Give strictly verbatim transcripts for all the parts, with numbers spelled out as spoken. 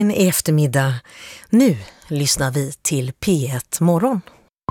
En eftermiddag. Nu lyssnar vi till P ett Morgon.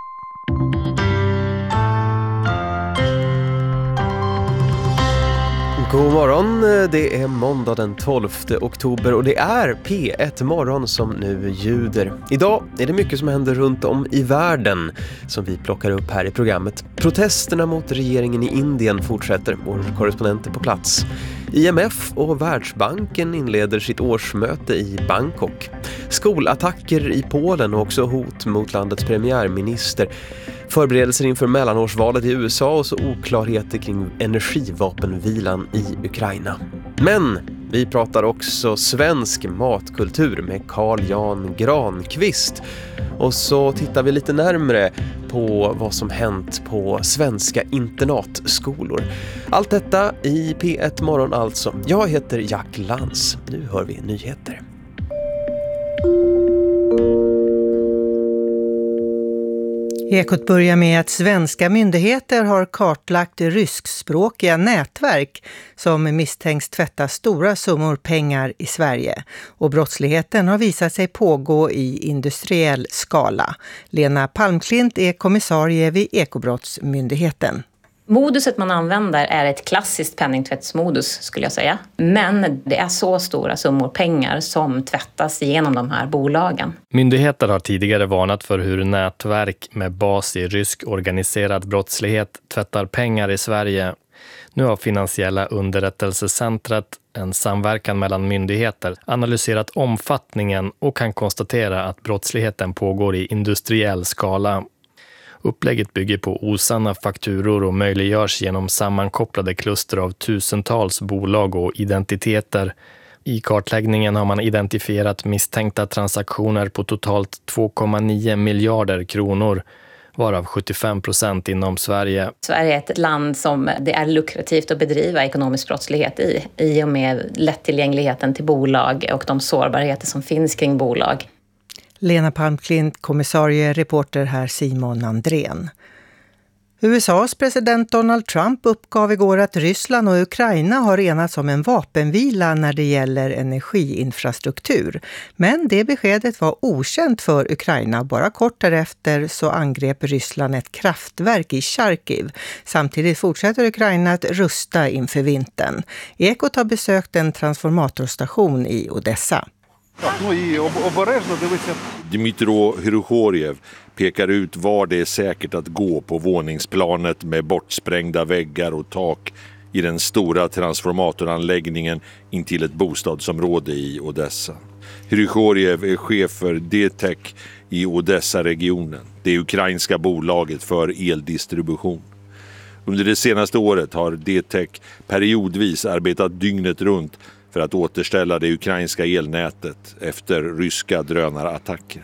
God morgon, det är måndag den tolfte oktober och det är P ett Morgon som nu ljuder. Idag är det mycket som händer runt om i världen som vi plockar upp här i programmet. Protesterna mot regeringen i Indien fortsätter, vår korrespondent är på plats. I M F och Världsbanken inleder sitt årsmöte i Bangkok. Skolattacker i Polen och också hot mot landets premiärminister. Förberedelser inför mellanårsvalet i U S A och så oklarheter kring energivapenvilan i Ukraina. Men vi pratar också svensk matkultur med Carl Jan Granqvist. Och så tittar vi lite närmare på vad som hänt på svenska internatskolor. Allt detta i P ett Morgon alltså. Jag heter Jack Lantz. Nu hör vi nyheter. Ekot börjar med att svenska myndigheter har kartlagt ryskspråkiga nätverk som misstänks tvätta stora summor pengar i Sverige. Och brottsligheten har visat sig pågå i industriell skala. Lena Palmklint är kommissarie vid Ekobrottsmyndigheten. Moduset man använder är ett klassiskt penningtvättsmodus skulle jag säga. Men det är så stora summor pengar som tvättas genom de här bolagen. Myndigheter har tidigare varnat för hur nätverk med bas i rysk organiserad brottslighet tvättar pengar i Sverige. Nu har Finansiella underrättelsecentret, en samverkan mellan myndigheter, analyserat omfattningen och kan konstatera att brottsligheten pågår i industriell skala. Upplägget bygger på osanna fakturor och möjliggörs genom sammankopplade kluster av tusentals bolag och identiteter. I kartläggningen har man identifierat misstänkta transaktioner på totalt två komma nio miljarder kronor, varav sjuttiofem procent inom Sverige. Sverige är ett land som det är lukrativt att bedriva ekonomisk brottslighet i, i och med lättillgängligheten till bolag och de sårbarheter som finns kring bolag. Lena Palmklint, kommissarie, reporter här Simon Andrén. U S A:s president Donald Trump uppgav igår att Ryssland och Ukraina har enats om en vapenvila när det gäller energiinfrastruktur. Men det beskedet var okänt för Ukraina. Bara kort därefter så angrep Ryssland ett kraftverk i Charkiv. Samtidigt fortsätter Ukraina att rusta inför vintern. Ekot har besökt en transformatorstation i Odessa. Dmytro Hrykhorev pekar ut var det är säkert att gå på våningsplanet med bortsprängda väggar och tak i den stora transformatoranläggningen intill ett bostadsområde i Odessa. Hrykhorev är chef för D T E C i Odessa-regionen, det ukrainska bolaget för eldistribution. Under det senaste året har D T E C periodvis arbetat dygnet runt för att återställa det ukrainska elnätet efter ryska drönarattacker.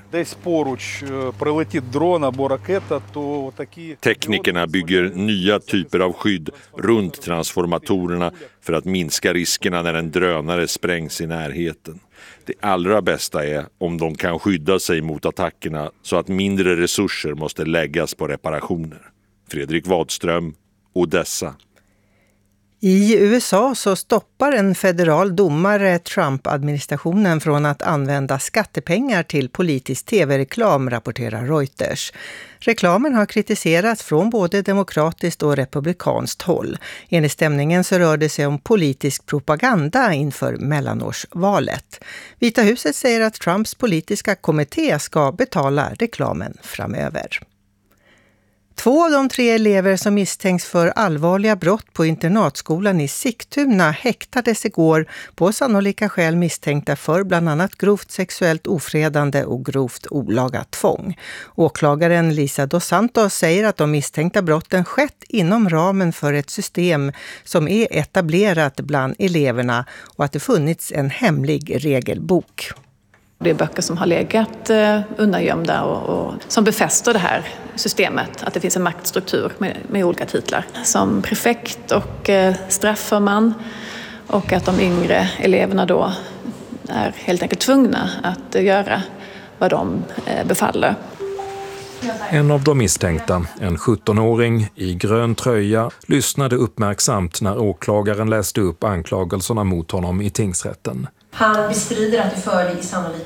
Teknikerna bygger nya typer av skydd runt transformatorerna för att minska riskerna när en drönare sprängs i närheten. Det allra bästa är om de kan skydda sig mot attackerna så att mindre resurser måste läggas på reparationer. Fredrik Wadström, Odessa. I U S A så stoppar en federal domare Trump-administrationen från att använda skattepengar till politisk tv-reklam, rapporterar Reuters. Reklamen har kritiserats från både demokratiskt och republikanskt håll. Enligt stämningen så rör det sig om politisk propaganda inför mellanårsvalet. Vita huset säger att Trumps politiska kommitté ska betala reklamen framöver. Två av de tre elever som misstänks för allvarliga brott på internatskolan i Sigtuna häktades igår på sannolika skäl misstänkta för bland annat grovt sexuellt ofredande och grovt olaga tvång. Åklagaren Lisa dos Santos säger att de misstänkta brotten skett inom ramen för ett system som är etablerat bland eleverna och att det funnits en hemlig regelbok. Det är böcker som har legat undangömda och, och som befäster det här systemet, att det finns en maktstruktur med, med olika titlar. Som prefekt och eh, strafförman, och att de yngre eleverna då är helt enkelt tvungna att eh, göra vad de eh, befaller. En av de misstänkta, en sjuttonåring i grön tröja, lyssnade uppmärksamt när åklagaren läste upp anklagelserna mot honom i tingsrätten. Han bestrider att det föreligger sannolikhet